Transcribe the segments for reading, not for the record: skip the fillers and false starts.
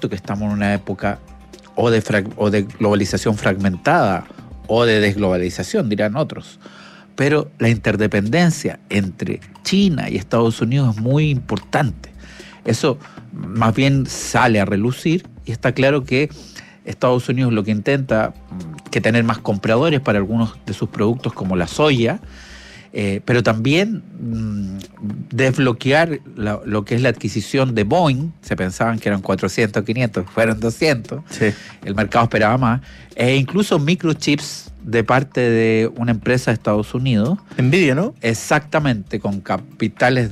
cierto que estamos en una época o de globalización fragmentada o de desglobalización, dirán otros. Pero la interdependencia entre China y Estados Unidos es muy importante. Eso más bien sale a relucir y está claro que Estados Unidos lo que intenta que tener más compradores para algunos de sus productos como la soya, pero también desbloquear lo que es la adquisición de Boeing. Se pensaban que eran 400, 500, fueron 200. Sí. El mercado esperaba más. E incluso microchips de parte de una empresa de Estados Unidos. Nvidia, ¿no? Exactamente, con capitales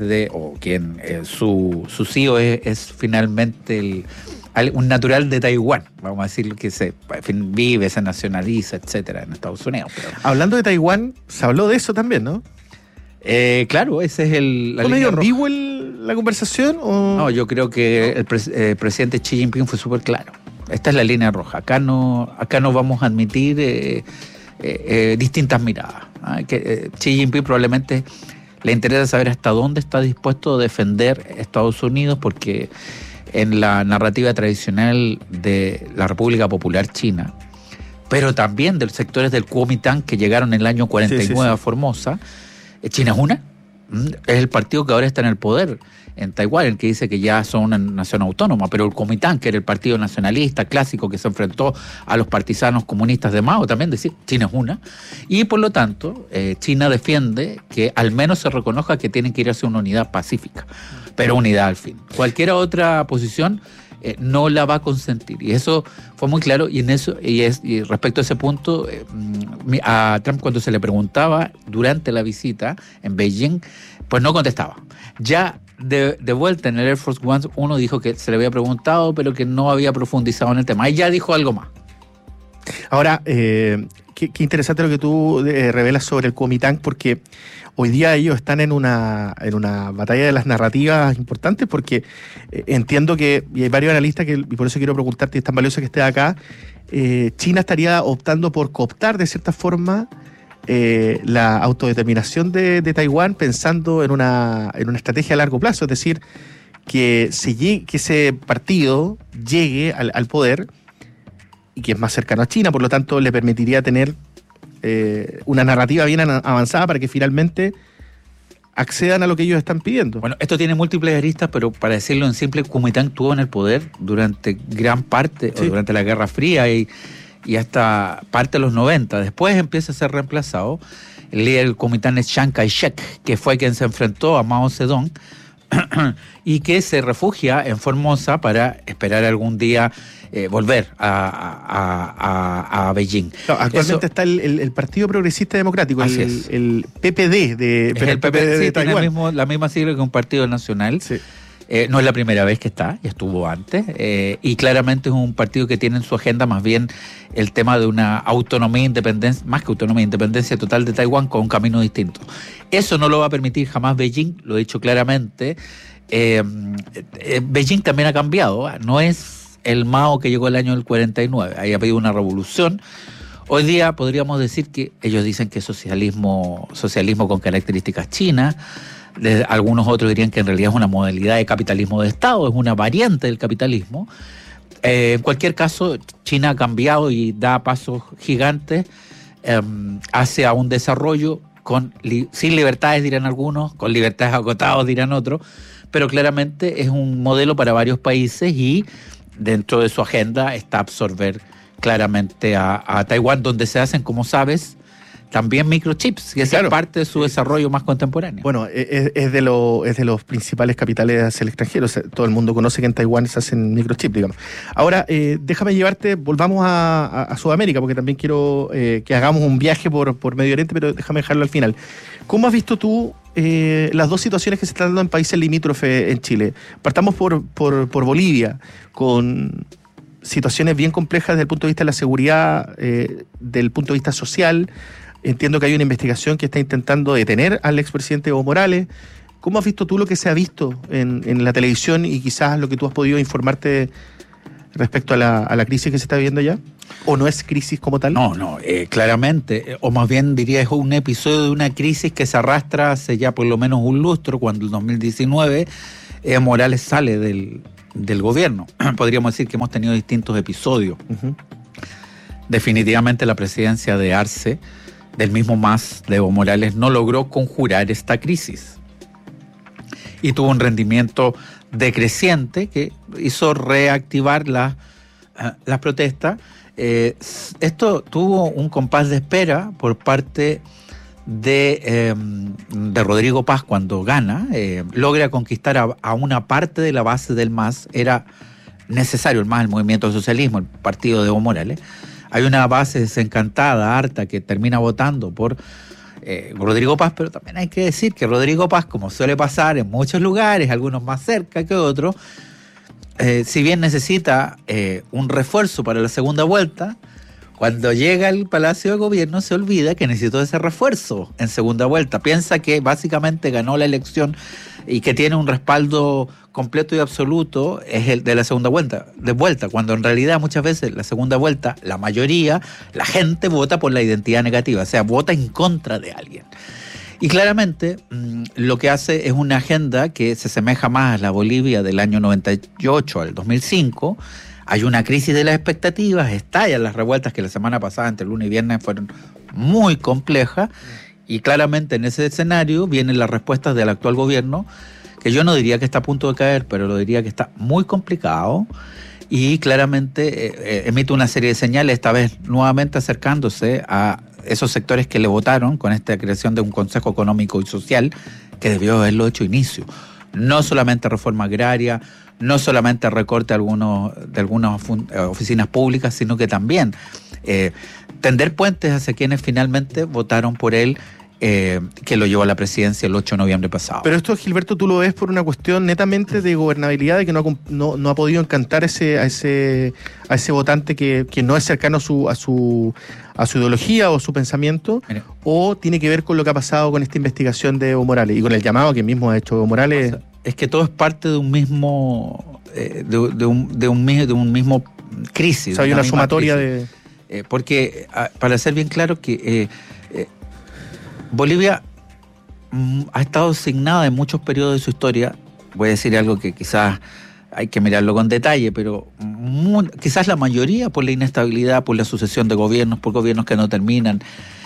su CEO es finalmente un natural de Taiwán, vamos a decir, que vive, se nacionaliza, etcétera, en Estados Unidos. Pero, hablando de Taiwán, se habló de eso también, ¿no? Claro, ese es ¿Fue medio ambiguo la conversación? ¿O? No, yo creo que el presidente Xi Jinping fue súper claro. Esta es la línea roja. Acá no vamos a admitir distintas miradas. Xi Jinping probablemente le interesa saber hasta dónde está dispuesto a defender Estados Unidos, porque en la narrativa tradicional de la República Popular China, pero también de los sectores del Kuomintang que llegaron en el año 49 a Formosa, China es una. Es el partido que ahora está en el poder en Taiwán, el que dice que ya son una nación autónoma, pero el Kuomintang, que era el partido nacionalista clásico que se enfrentó a los partisanos comunistas de Mao, también decía, China es una. Y por lo tanto, China defiende que al menos se reconozca que tienen que ir hacia una unidad pacífica, pero unidad al fin. Cualquier otra posición no la va a consentir. Y eso fue muy claro. Y respecto a ese punto, a Trump, cuando se le preguntaba durante la visita en Beijing, pues no contestaba. Ya de vuelta en el Air Force One, uno dijo que se le había preguntado, pero que no había profundizado en el tema. Ahí ya dijo algo más. Ahora, qué interesante lo que tú revelas sobre el Kuomintang, porque hoy día ellos están en una batalla de las narrativas importantes, porque entiendo que, y hay varios analistas y por eso quiero preguntarte, y es tan valioso que estés acá, China estaría optando por cooptar de cierta forma la autodeterminación de Taiwán, pensando en una estrategia a largo plazo, es decir, que ese partido llegue al poder y que es más cercano a China, por lo tanto le permitiría tener una narrativa bien avanzada para que finalmente accedan a lo que ellos están pidiendo. Bueno, esto tiene múltiples aristas, pero para decirlo en simple, Kuomintang estuvo en el poder durante gran parte, o durante la Guerra Fría y hasta parte de los 90. Después empieza a ser reemplazado. El líder del Kuomintang es Chiang Kai-shek, que fue quien se enfrentó a Mao Zedong y que se refugia en Formosa para esperar algún día volver a Beijing. No, actualmente está el Partido Progresista Democrático, el PPD el PPD de Taiwán. Tiene la misma sigla que un partido nacional. Sí. No es la primera vez que está, ya estuvo antes, y claramente es un partido que tiene en su agenda más bien el tema de una autonomía e independencia, más que autonomía e independencia total de Taiwán, con un camino distinto. Eso no lo va a permitir jamás Beijing, lo he dicho claramente. Beijing también ha cambiado, no es el Mao que llegó el año del 49, ahí ha habido una revolución. Hoy día podríamos decir que ellos dicen que es socialismo con características chinas. Algunos otros dirían que en realidad es una modalidad de capitalismo de Estado, es una variante del capitalismo. En cualquier caso, China ha cambiado y da pasos gigantes hacia un desarrollo sin libertades, dirán algunos, con libertades acotadas, dirán otros, pero claramente es un modelo para varios países y dentro de su agenda está absorber claramente a Taiwán, donde se hacen, como sabes, también microchips, que es parte de su desarrollo más contemporáneo. Bueno, es de los principales capitales hacia el extranjero. O sea, todo el mundo conoce que en Taiwán se hacen microchips, digamos. Ahora, déjame volvamos a Sudamérica, porque también quiero que hagamos un viaje por Medio Oriente, pero déjame dejarlo al final. ¿Cómo has visto tú las dos situaciones que se están dando en países limítrofes en Chile? Partamos por Bolivia, con situaciones bien complejas desde el punto de vista de la seguridad, del punto de vista social. Entiendo que hay una investigación que está intentando detener al expresidente Evo Morales. ¿Cómo has visto tú lo que se ha visto en la televisión y quizás lo que tú has podido informarte respecto a la crisis que se está viviendo allá? ¿O no es crisis como tal? No, claramente, o más bien diría es un episodio de una crisis que se arrastra hace ya por lo menos un lustro, cuando en 2019 Evo Morales sale del del gobierno. Podríamos decir que hemos tenido distintos episodios. Uh-huh. Definitivamente la presidencia de Arce, del mismo MAS de Evo Morales, no logró conjurar esta crisis y tuvo un rendimiento decreciente que hizo reactivar las protestas. Esto tuvo un compás de espera por parte de Rodrigo Paz cuando gana, logra conquistar a una parte de la base del MAS. Era necesario el MAS, el Movimiento del Socialismo, el partido de Evo Morales. Hay una base desencantada, harta, que termina votando por Rodrigo Paz, pero también hay que decir que Rodrigo Paz, como suele pasar en muchos lugares, algunos más cerca que otros, si bien necesita un refuerzo para la segunda vuelta, cuando llega al Palacio de Gobierno se olvida que necesitó ese refuerzo en segunda vuelta. Piensa que básicamente ganó la elección y que tiene un respaldo completo y absoluto, es el de la segunda vuelta, cuando en realidad muchas veces la segunda vuelta, la mayoría, la gente vota por la identidad negativa, o sea, vota en contra de alguien. Y claramente lo que hace es una agenda que se asemeja más a la Bolivia del año 98 al 2005. Hay una crisis de las expectativas, estallan las revueltas que la semana pasada entre lunes y viernes fueron muy complejas, y claramente en ese escenario vienen las respuestas del actual gobierno, que yo no diría que está a punto de caer, pero lo diría que está muy complicado, y claramente emite una serie de señales, esta vez nuevamente acercándose a esos sectores que le votaron con esta creación de un Consejo Económico y Social que debió haberlo hecho inicio. No solamente reforma agraria, no solamente recorte de algunas oficinas públicas, sino que también tender puentes hacia quienes finalmente votaron por él, que lo llevó a la presidencia el 8 de noviembre pasado. Pero esto, Gilberto, tú lo ves por una cuestión netamente de gobernabilidad, de que no ha podido encantar a ese votante que no es cercano a su ideología o su pensamiento. Mira, o tiene que ver con lo que ha pasado con esta investigación de Evo Morales y con el llamado que mismo ha hecho Evo Morales. Es que todo es parte de un mismo de un mismo crisis. O sea, hay una sumatoria crisis. Porque, para ser bien claro, que Bolivia ha estado signada en muchos periodos de su historia. Voy a decir algo que quizás hay que mirarlo con detalle, pero quizás la mayoría por la inestabilidad, por la sucesión de gobiernos, por gobiernos que no terminan.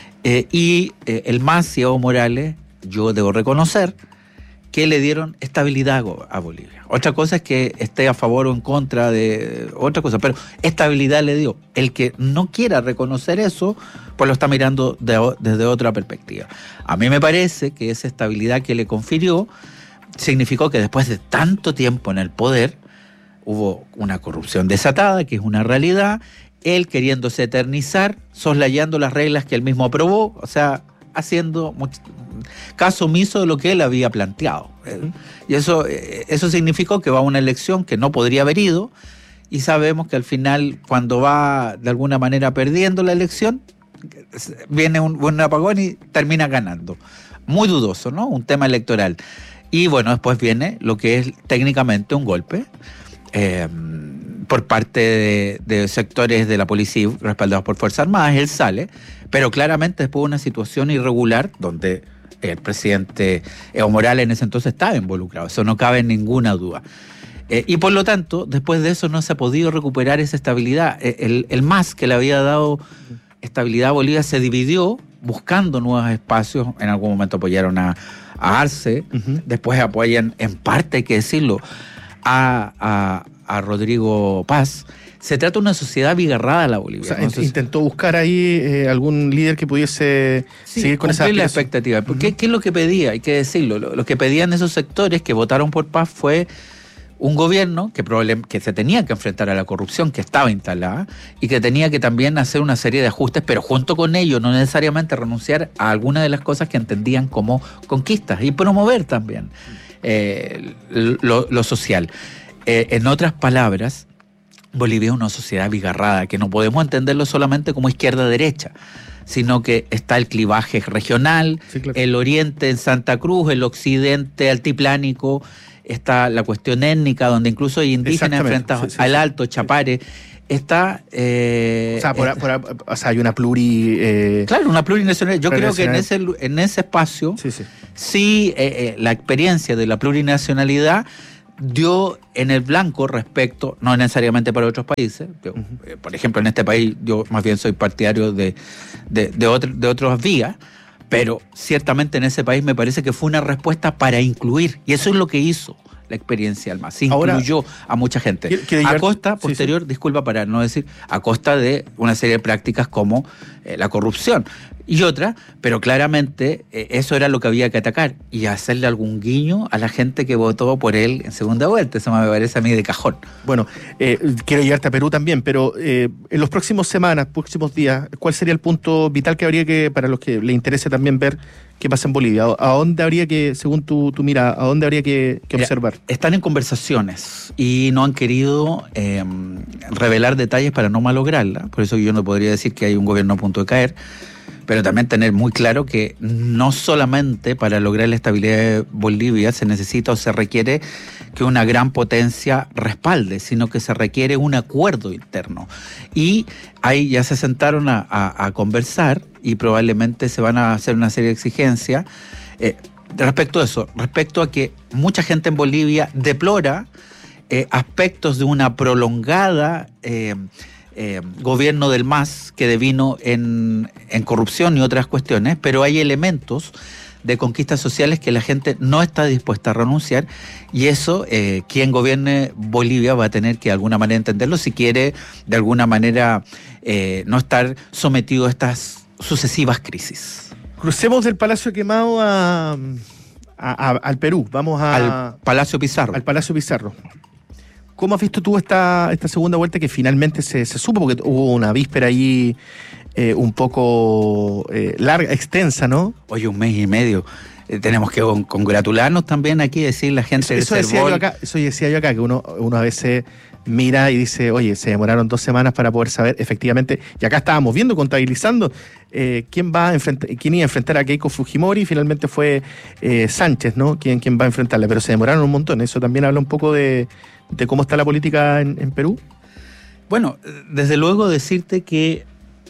Y el MAS y Evo Morales, yo debo reconocer que le dieron estabilidad a Bolivia. Otra cosa es que esté a favor o en contra de otra cosa, pero estabilidad le dio. El que no quiera reconocer eso, pues lo está mirando desde otra perspectiva. A mí me parece que esa estabilidad que le confirió significó que después de tanto tiempo en el poder hubo una corrupción desatada, que es una realidad, él queriéndose eternizar, soslayando las reglas que él mismo aprobó, o sea, haciendo caso omiso de lo que él había planteado. Y eso significó que va a una elección que no podría haber ido, y sabemos que al final, cuando va de alguna manera perdiendo la elección, viene un apagón y termina ganando. Muy dudoso, ¿no? Un tema electoral. Y bueno, después viene lo que es técnicamente un golpe por parte de sectores de la policía respaldados por Fuerzas Armadas. Él sale, pero claramente después de una situación irregular donde el presidente Evo Morales en ese entonces estaba involucrado. Eso no cabe en ninguna duda. Y por lo tanto, después de eso no se ha podido recuperar esa estabilidad. El MAS que le había dado estabilidad a Bolivia se dividió buscando nuevos espacios. En algún momento apoyaron a Arce, después apoyan, en parte hay que decirlo, a Rodrigo Paz. Se trata de una sociedad bigarrada a la Bolivia. O sea, entonces, intentó buscar ahí algún líder que pudiese seguir con esa la expectativa. ¿Qué es lo que pedía? Hay que decirlo. Lo que pedían esos sectores que votaron por Paz fue un gobierno que se tenía que enfrentar a la corrupción que estaba instalada y que tenía que también hacer una serie de ajustes, pero junto con ello no necesariamente renunciar a algunas de las cosas que entendían como conquistas y promover también lo social. En otras palabras, Bolivia es una sociedad bigarrada, que no podemos entenderlo solamente como izquierda-derecha, sino que está el clivaje regional, sí, claro. El oriente en Santa Cruz, el occidente altiplánico, está la cuestión étnica, donde incluso hay indígenas enfrentados al Alto, Chapare. Está... o sea, hay una claro, una plurinacionalidad. Yo creo que en ese espacio, sí, la experiencia de la plurinacionalidad dio en el blanco respecto, no necesariamente para otros países. Por ejemplo, en este país yo más bien soy partidario de otras vías, pero ciertamente en ese país me parece que fue una respuesta para incluir, y eso es lo que hizo la experiencia del MAS. Incluyó a mucha gente. A costa, posterior, sí. Disculpa para no decir, a costa de una serie de prácticas como la corrupción y otra, pero claramente eso era lo que había que atacar y hacerle algún guiño a la gente que votó por él en segunda vuelta. Eso me parece a mí de cajón. Bueno, quiero llevarte a Perú también, pero en los próximos días, ¿cuál sería el punto vital que habría que, para los que les interese también ver qué pasa en Bolivia? ¿A dónde habría que, según tu mirada, a dónde habría que observar? Están en conversaciones y no han querido revelar detalles para no malograrla. Por eso yo no podría decir que hay un gobierno a punto de caer, pero también tener muy claro que no solamente para lograr la estabilidad de Bolivia se necesita o se requiere que una gran potencia respalde, sino que se requiere un acuerdo interno. Y ahí ya se sentaron a conversar y probablemente se van a hacer una serie de exigencias respecto a eso, respecto a que mucha gente en Bolivia deplora aspectos de una prolongada gobierno del MAS que devino en corrupción y otras cuestiones, pero hay elementos de conquistas sociales que la gente no está dispuesta a renunciar, y eso quien gobierne Bolivia va a tener que de alguna manera entenderlo si quiere de alguna manera no estar sometido a estas sucesivas crisis. Crucemos del Palacio Quemado al Perú, vamos al Palacio Pizarro. Al Palacio Pizarro. ¿Cómo has visto tú esta segunda vuelta que finalmente se supo? Porque hubo una víspera ahí un poco larga, extensa, ¿no? Oye, 1 mes y medio. Tenemos que congratularnos también aquí, decir la gente eso decía yo acá, que uno a veces mira y dice, oye, se demoraron 2 semanas para poder saber efectivamente, y acá estábamos viendo, contabilizando quién iba a enfrentar a Keiko Fujimori, y finalmente fue Sánchez, ¿no? Quien va a enfrentarla, pero se demoraron un montón. Eso también habla un poco de cómo está la política en Perú. Bueno, desde luego decirte que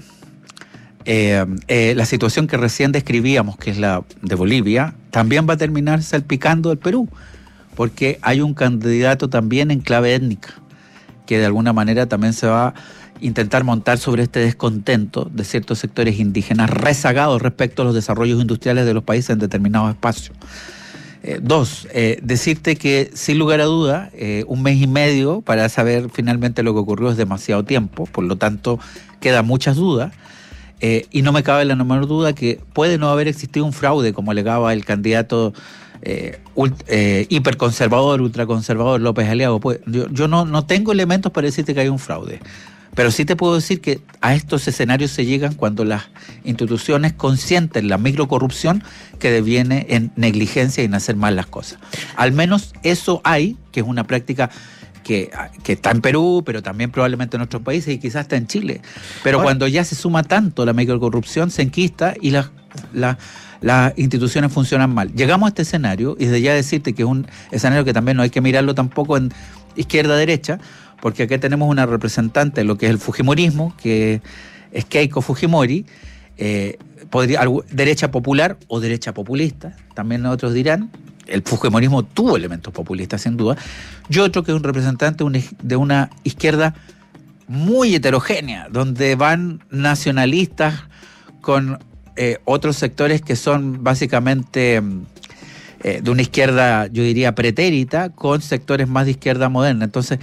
la situación que recién describíamos, que es la de Bolivia, también va a terminar salpicando el Perú, porque hay un candidato también en clave étnica, que de alguna manera también se va a intentar montar sobre este descontento de ciertos sectores indígenas rezagados respecto a los desarrollos industriales de los países en determinados espacios. Dos, decirte que sin lugar a duda, 1 mes y medio para saber finalmente lo que ocurrió es demasiado tiempo, por lo tanto quedan muchas dudas, y no me cabe la menor duda que puede no haber existido un fraude, como alegaba el candidato hiperconservador, ultraconservador López Aliaga. Pues, yo no tengo elementos para decirte que hay un fraude, pero sí te puedo decir que a estos escenarios se llegan cuando las instituciones consienten la microcorrupción que deviene en negligencia y en hacer mal las cosas. Al menos eso hay, que es una práctica que está en Perú, pero también probablemente en otros países y quizás está en Chile. Pero cuando ya se suma tanto la microcorrupción, se enquista y las instituciones funcionan mal. Llegamos a este escenario, y desde ya decirte que es un escenario que también no hay que mirarlo tampoco en izquierda-derecha, porque aquí tenemos una representante de lo que es el fujimorismo, que es Keiko Fujimori, derecha popular o derecha populista, también otros dirán. El fujimorismo tuvo elementos populistas, sin duda. Y otro que es un representante de una izquierda muy heterogénea, donde van nacionalistas con otros sectores que son básicamente de una izquierda, yo diría, pretérita, con sectores más de izquierda moderna. Entonces,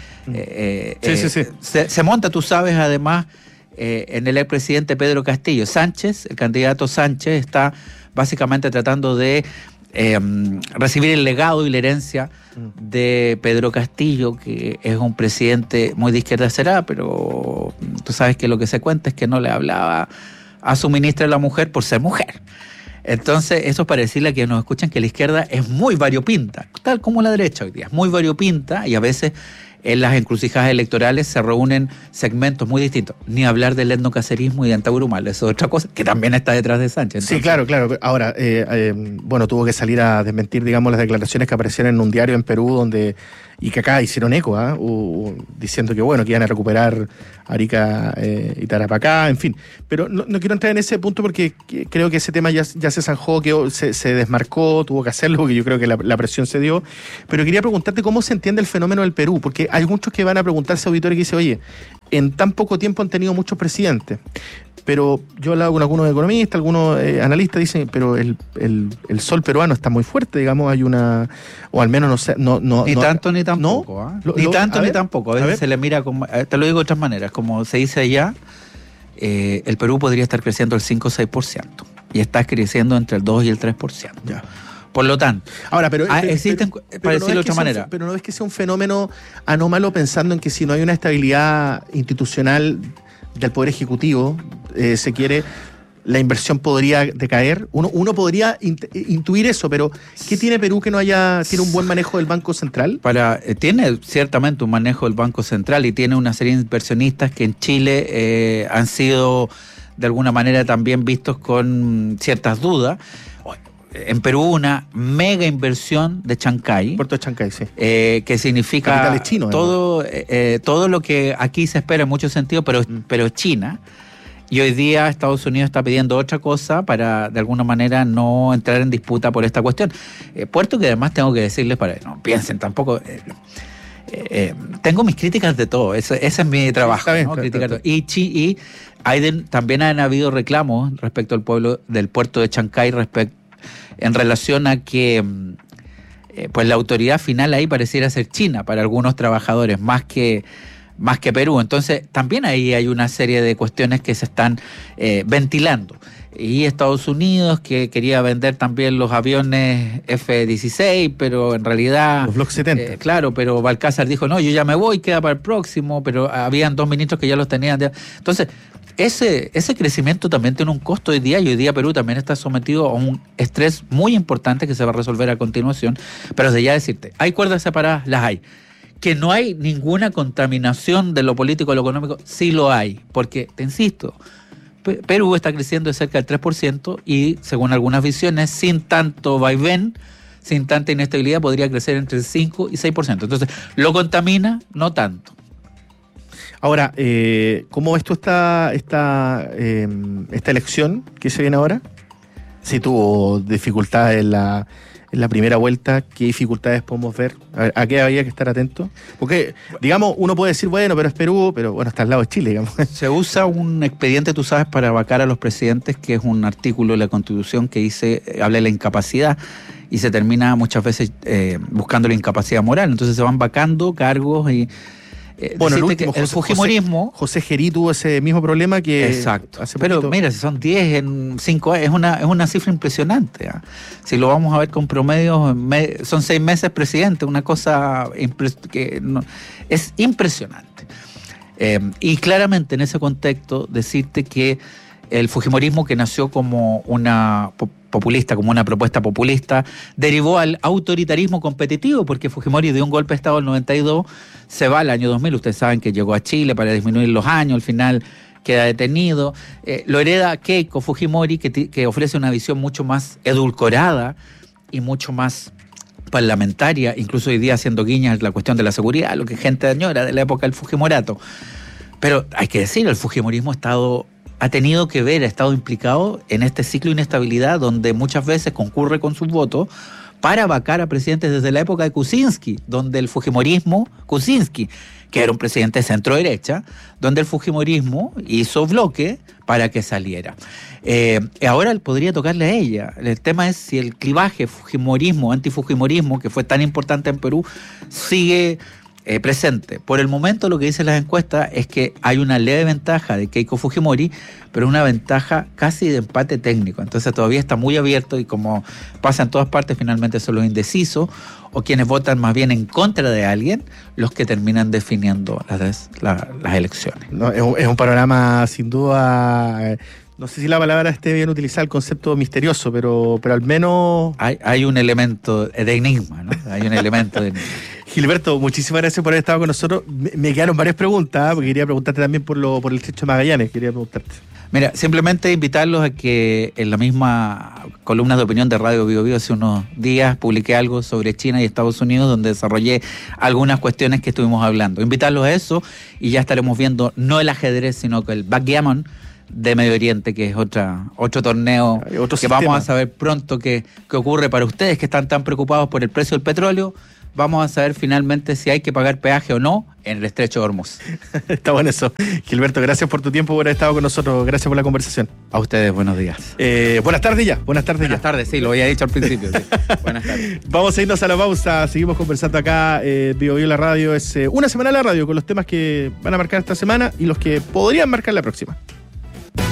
se monta, tú sabes, además, en el expresidente Pedro Castillo. Sánchez, el candidato Sánchez, está básicamente tratando de recibir el legado y la herencia de Pedro Castillo, que es un presidente muy de izquierda será, pero tú sabes que lo que se cuenta es que no le hablaba a su ministra de la mujer por ser mujer. Entonces, eso es para decirle a quienes nos escuchan que la izquierda es muy variopinta, tal como la derecha hoy día, es muy variopinta, y a veces en las encrucijadas electorales se reúnen segmentos muy distintos. Ni hablar del etnocacerismo y de Antaurumal, eso es otra cosa que también está detrás de Sánchez. Entonces, sí, claro. Ahora, tuvo que salir a desmentir, digamos, las declaraciones que aparecieron en un diario en Perú donde y que acá hicieron eco, diciendo que bueno, que iban a recuperar Arica y Tarapacá, en fin. Pero no quiero entrar en ese punto porque creo que ese tema ya se zanjó, que se desmarcó, tuvo que hacerlo porque yo creo que la presión se dio. Pero quería preguntarte cómo se entiende el fenómeno del Perú, porque hay muchos que van a preguntarse, auditores, que dicen, oye, en tan poco tiempo han tenido muchos presidentes. Pero yo he hablado con algunos economistas, algunos analistas, dicen, pero el sol peruano está muy fuerte, digamos, hay una, o al menos no sé, ni tanto ni tampoco, ¿no? Ni tanto ni tampoco, a veces se le mira como, te lo digo de otras maneras, como se dice allá, el Perú podría estar creciendo el 5 o 6%, y está creciendo entre el 2 y el 3%. Ya. Por lo tanto, ahora, existen, para decirlo de otra manera. Pero no es que sea un fenómeno anómalo pensando en que si no hay una estabilidad institucional del Poder Ejecutivo, se quiere, la inversión podría decaer. Uno podría intuir eso, pero ¿qué tiene Perú que no tiene un buen manejo del Banco Central? Tiene ciertamente un manejo del Banco Central y tiene una serie de inversionistas que en Chile han sido de alguna manera también vistos con ciertas dudas. En Perú una mega inversión de Chancay. Puerto de Chancay, sí. Que significa capitales chinos, todo lo que aquí se espera en muchos sentidos, pero China. Y hoy día Estados Unidos está pidiendo otra cosa para, de alguna manera, no entrar en disputa por esta cuestión. Puerto que además tengo que decirles, para no piensen tampoco... tengo mis críticas de todo, ese es mi trabajo, bien, ¿no? Criticar todo. Y también han habido reclamos respecto al pueblo del puerto de Chancay en relación a que pues la autoridad final ahí pareciera ser China para algunos trabajadores, más que Perú. Entonces también ahí hay una serie de cuestiones que se están ventilando. Y Estados Unidos, que quería vender también los aviones F-16, pero en realidad... Los Block 70. Claro, pero Balcázar dijo, no, yo ya me voy, queda para el próximo, pero habían 2 ministros que ya los tenían. Entonces, ese crecimiento también tiene un costo hoy día, y hoy día Perú también está sometido a un estrés muy importante que se va a resolver a continuación. Pero de ya decirte, ¿hay cuerdas separadas? Las hay. Que no hay ninguna contaminación de lo político a lo económico, sí lo hay, porque, te insisto, Perú está creciendo de cerca del 3% y, según algunas visiones, sin tanto vaivén, sin tanta inestabilidad, podría crecer entre el 5 y 6%. Entonces, ¿lo contamina? No tanto. Ahora, ¿cómo ves tú esta elección que se viene ahora? Si tuvo dificultades en la primera vuelta, ¿qué dificultades podemos ver? ¿A qué había que estar atento? Porque, digamos, uno puede decir, bueno, pero es Perú, pero bueno, está al lado de Chile, digamos. Se usa un expediente, tú sabes, para vacar a los presidentes, que es un artículo de la Constitución que habla de la incapacidad, y se termina muchas veces buscando la incapacidad moral. Entonces se van vacando cargos y... bueno, el fujimorismo... José Gerí tuvo ese mismo problema que... Exacto. Pero mira, si son 10 en 5 años, es una cifra impresionante. Si lo vamos a ver con promedios, son 6 meses presidente, una cosa que es impresionante. Y claramente en ese contexto decirte que el fujimorismo, que nació como una propuesta populista, derivó al autoritarismo competitivo, porque Fujimori dio un golpe de Estado en el 92, se va al año 2000, ustedes saben que llegó a Chile para disminuir los años, al final queda detenido, lo hereda Keiko Fujimori, que ofrece una visión mucho más edulcorada y mucho más parlamentaria, incluso hoy día haciendo guiñas la cuestión de la seguridad, lo que gente añora de la época del Fujimorato. Pero hay que decir, el fujimorismo ha tenido que ver, ha estado implicado en este ciclo de inestabilidad donde muchas veces concurre con sus votos para vacar a presidentes desde la época de Kuczynski, donde el fujimorismo, Kuczynski, que era un presidente de centro-derecha, donde el fujimorismo hizo bloque para que saliera. Ahora podría tocarle a ella. El tema es si el clivaje fujimorismo, antifujimorismo, que fue tan importante en Perú, sigue presente. Por el momento lo que dicen las encuestas es que hay una leve ventaja de Keiko Fujimori, pero una ventaja casi de empate técnico. Entonces todavía está muy abierto, y como pasa en todas partes, finalmente son los indecisos o quienes votan más bien en contra de alguien los que terminan definiendo las elecciones. No, es un panorama sin duda... No sé si la palabra esté bien utilizada, el concepto misterioso, pero al menos... Hay un elemento de enigma, ¿no? Hay un elemento de enigma. Gilberto, muchísimas gracias por haber estado con nosotros. Me quedaron varias preguntas, porque quería preguntarte también por el Estrecho de Magallanes, quería preguntarte. Mira, simplemente invitarlos a que en la misma columna de opinión de Radio Bio Bio hace unos días publiqué algo sobre China y Estados Unidos donde desarrollé algunas cuestiones que estuvimos hablando. Invitarlos a eso y ya estaremos viendo no el ajedrez, sino que el backgammon de Medio Oriente, que es otro torneo otro que sistema. vamos a saber pronto qué ocurre para ustedes que están tan preocupados por el precio del petróleo. Vamos a saber finalmente si hay que pagar peaje o no en el Estrecho de Hormuz. Está bueno eso. Gilberto, gracias por tu tiempo, por haber estado con nosotros. Gracias por la conversación. A ustedes, buenos días. Buenas tardes ya. Buenas tardes, sí, lo había dicho al principio. Sí. Buenas tardes. Vamos a irnos a la pausa. Seguimos conversando acá. Bio Bio la radio es una semana la radio con los temas que van a marcar esta semana y los que podrían marcar la próxima.